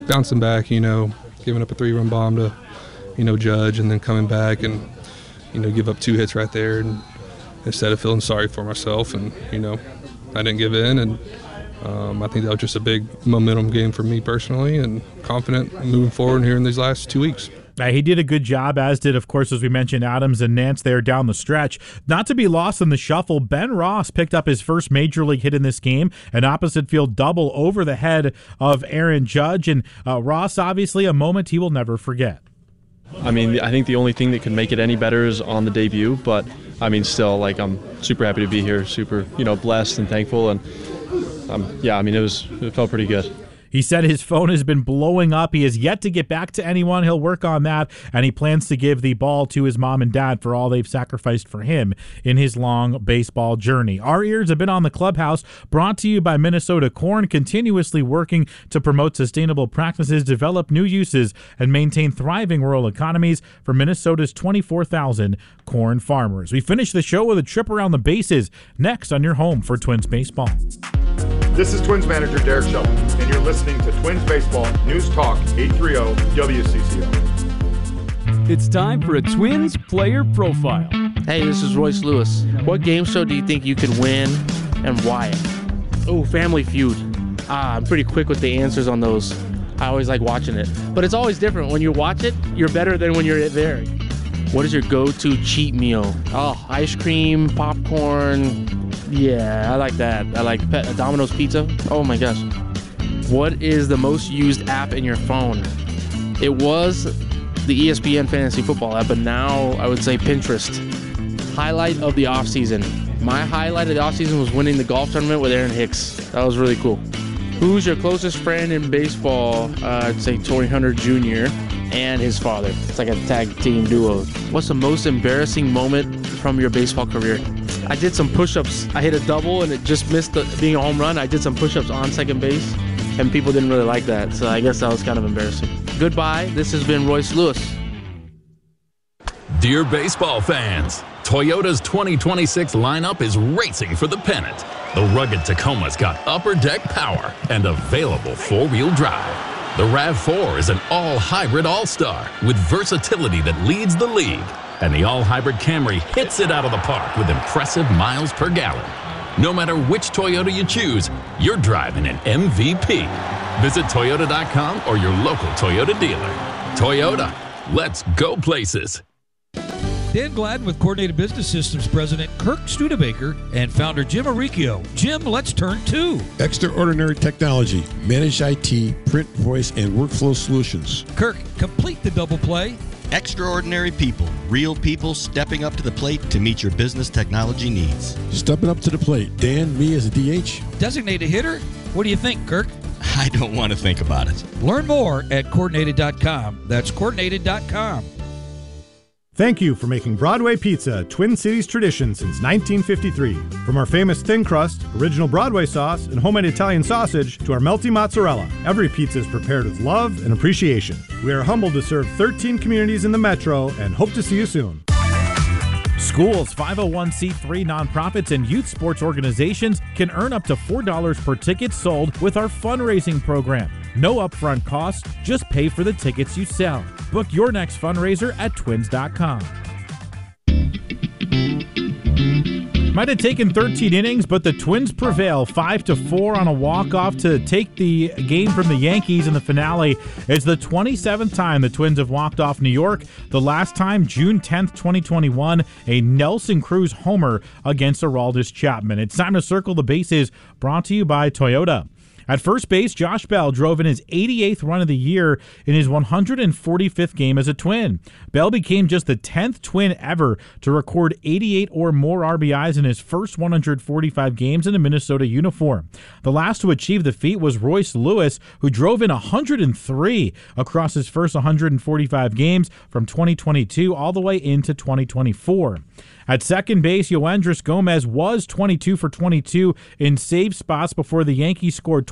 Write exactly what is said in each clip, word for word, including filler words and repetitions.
bouncing back, you know, giving up a three-run bomb to, you know, Judge, and then coming back and, you know, give up two hits right there, and instead of feeling sorry for myself, and, you know, I didn't give in, and um, I think that was just a big momentum game for me personally, and confident moving forward here in these last two weeks. Uh, he did a good job, as did, of course, as we mentioned, Adams and Nance there down the stretch. Not to be lost in the shuffle, Ben Ross picked up his first major league hit in this game, an opposite field double over the head of Aaron Judge. And uh, Ross, obviously, a moment he will never forget. I mean, I think the only thing that could make it any better is on the debut, but I mean, still, like, I'm super happy to be here, super, you know, blessed and thankful. And um, yeah, I mean, it was, it felt pretty good. He said his phone has been blowing up. He has yet to get back to anyone. He'll work on that, and he plans to give the ball to his mom and dad for all they've sacrificed for him in his long baseball journey. Our ears have been on the clubhouse, brought to you by Minnesota Corn, continuously working to promote sustainable practices, develop new uses, and maintain thriving rural economies for Minnesota's twenty-four thousand corn farmers. We finish the show with a trip around the bases, next on your home for Twins baseball. This is Twins manager Derek Shelton, and you're listening to Twins Baseball News Talk eight thirty W C C O. It's time for a Twins player profile. Hey, this is Royce Lewis. What game show do you think you could win, and why? Oh, Family Feud. Ah, I'm pretty quick with the answers on those. I always like watching it. But it's always different. When you watch it, you're better than when you're there. What is your go-to cheat meal? Oh, ice cream, popcorn. Yeah, I like that. I like Pe- Domino's Pizza. Oh my gosh. What is the most used app in your phone? It was the E S P N Fantasy Football app, but now I would say Pinterest. Highlight of the offseason. My highlight of the offseason was winning the golf tournament with Aaron Hicks. That was really cool. Who's your closest friend in baseball? Uh, I'd say Torrey Hunter Junior and his father. It's like a tag team duo. What's the most embarrassing moment from your baseball career? I did some push-ups. I hit a double and it just missed the, being a home run. I did some push-ups on second base and people didn't really like that. So I guess that was kind of embarrassing. Goodbye. This has been Royce Lewis. Dear baseball fans, Toyota's twenty twenty-six lineup is racing for the pennant. The rugged Tacoma's got upper deck power and available four-wheel drive. The RAV four is an all-hybrid all-star with versatility that leads the league. And the all-hybrid Camry hits it out of the park with impressive miles per gallon. No matter which Toyota you choose, you're driving an M V P. Visit Toyota dot com or your local Toyota dealer. Toyota, let's go places. Dan Gladden with Coordinated Business Systems President Kirk Studebaker and founder Jim Arricchio. Jim, let's turn to Extraordinary Technology, Managed I T, Print, Voice, and Workflow Solutions. Kirk, complete the double play. Extraordinary people, real people stepping up to the plate to meet your business technology needs. Stepping up to the plate. Dan, me as a D H. Designated hitter? What do you think, Kirk? I don't want to think about it. Learn more at coordinated dot com. That's coordinated dot com. Thank you for making Broadway Pizza a Twin Cities tradition since nineteen fifty-three. From our famous thin crust, original Broadway sauce, and homemade Italian sausage to our melty mozzarella, every pizza is prepared with love and appreciation. We are humbled to serve thirteen communities in the metro and hope to see you soon. Schools, five oh one c three nonprofits, and youth sports organizations can earn up to four dollars per ticket sold with our fundraising program. No upfront cost, just pay for the tickets you sell. Book your next fundraiser at twins dot com. Might have taken thirteen innings, but the Twins prevail five to four on a walk-off to take the game from the Yankees in the finale. It's the twenty-seventh time the Twins have walked off New York. The last time, June tenth, twenty twenty-one, a Nelson Cruz homer against Aroldis Chapman. It's time to circle the bases, brought to you by Toyota. At first base, Josh Bell drove in his eighty-eighth run of the year in his one hundred forty-fifth game as a Twin. Bell became just the tenth Twin ever to record eighty-eight or more R B Is in his first one hundred forty-five games in a Minnesota uniform. The last to achieve the feat was Royce Lewis, who drove in one hundred three across his first one hundred forty-five games from twenty twenty-two all the way into twenty twenty-four. At second base, Yoendrys Gomez was twenty-two for twenty-two in save spots before the Yankees scored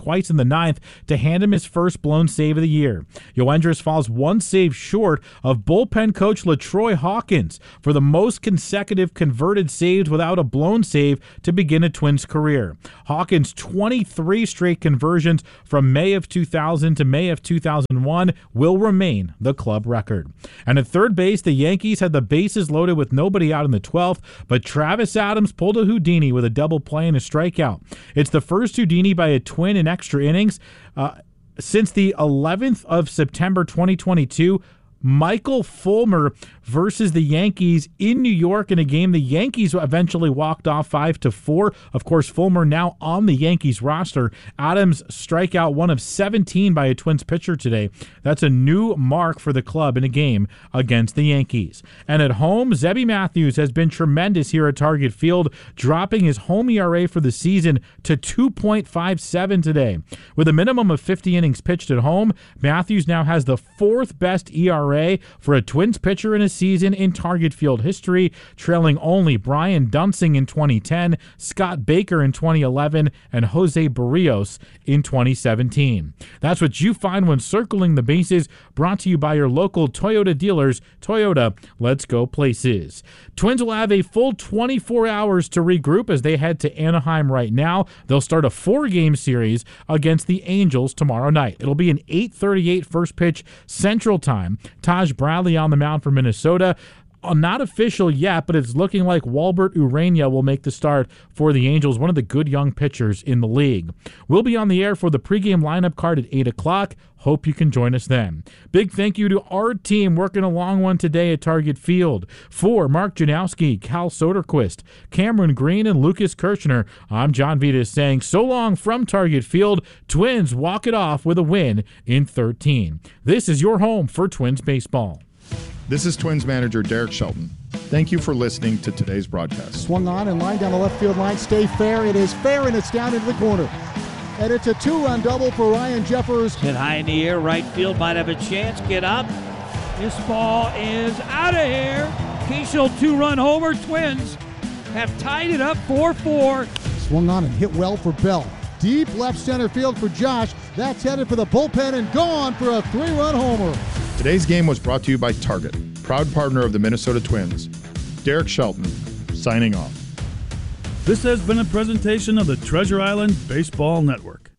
twice in the ninth to hand him his first blown save of the year. Yoendris falls one save short of bullpen coach LaTroy Hawkins for the most consecutive converted saves without a blown save to begin a Twins career. Hawkins' twenty-three straight conversions from May of two thousand to May of two thousand one will remain the club record. And at third base, the Yankees had the bases loaded with nobody out in the twelfth, but Travis Adams pulled a Houdini with a double play and a strikeout. It's the first Houdini by a Twin in extra innings uh, since the eleventh of September twenty twenty-two. Michael Fulmer versus the Yankees in New York in a game the Yankees eventually walked off five to four. Of course, Fulmer now on the Yankees roster. Adams strikeout one of seventeen by a Twins pitcher today. That's a new mark for the club in a game against the Yankees. And at home, Zebby Matthews has been tremendous here at Target Field, dropping his home E R A for the season to two point five seven today. With a minimum of fifty innings pitched at home, Matthews now has the fourth best E R A for a Twins pitcher in a season in Target Field history, trailing only Brian Dunsing in twenty ten, Scott Baker in twenty eleven, and Jose Barrios in twenty seventeen. That's what you find when circling the bases, brought to you by your local Toyota dealers. Toyota, let's go places. Twins will have a full twenty-four hours to regroup as they head to Anaheim right now. They'll start a four-game series against the Angels tomorrow night. It'll be an eight thirty-eight first pitch Central Time. Taj Bradley on the mound for Minnesota. Uh, not official yet, but it's looking like Walbert Urania will make the start for the Angels, one of the good young pitchers in the league. We'll be on the air for the pregame lineup card at eight o'clock. Hope you can join us then. Big thank you to our team working a long one today at Target Field. For Mark Janowski, Cal Soderquist, Cameron Green, and Lucas Kirchner, I'm John Vitas saying so long from Target Field. Twins walk it off with a win in thirteen. This is your home for Twins baseball. This is Twins manager Derek Shelton. Thank you for listening to today's broadcast. Swung on and line down the left field line. Stay fair. It is fair, and it's down into the corner. And it's a two-run double for Ryan Jeffers. Hit high in the air. Right field might have a chance. Get up. This ball is out of here. Keishel two-run homer. Twins have tied it up four four. Swung on and hit well for Bell. Deep left center field for Josh. That's headed for the bullpen and gone for a three-run homer. Today's game was brought to you by Target, proud partner of the Minnesota Twins. Derek Shelton, signing off. This has been a presentation of the Treasure Island Baseball Network.